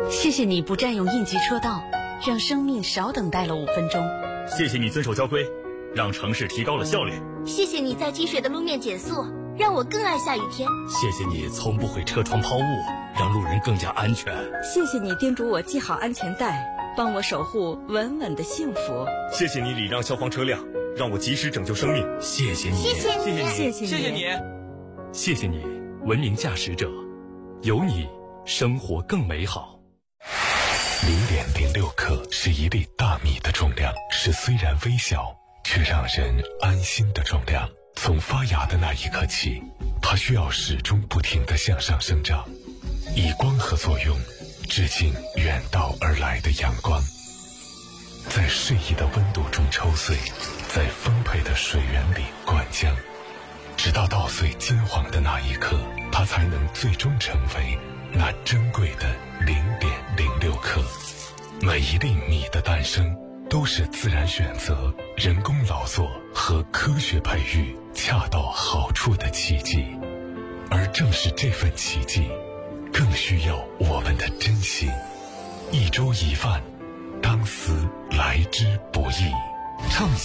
谢谢你不占用应急车道，让生命少等待了5分钟。 谢谢你遵守交规，让城市提高了效率。 谢谢你在积水的路面减速，让我更爱下雨天。 谢谢你从不会车窗抛物，让路人更加安全。 谢谢你叮嘱我系好安全带，帮我守护稳稳的幸福。 谢谢你礼让消防车辆，让我及时拯救生命。 谢谢你， 谢谢你， 谢谢你， 谢谢你， 谢谢你，文明驾驶者，有你，生活更美好。 0.06克是一粒大米的重量，是虽然微小却让人安心的重量。从发芽的那一刻起，它需要始终不停地向上生长，以光合作用致敬远道而来的阳光，在适宜的温度中抽穗，在丰沛的水源里灌浆，直到稻穗金黄的那一刻，它才能最终成为那珍贵的0.06克。每一粒米的诞生都是自然选择、人工劳作和科学培育恰到好处的奇迹，而正是这份奇迹更需要我们的珍惜。一粥一饭，当思来之不易。畅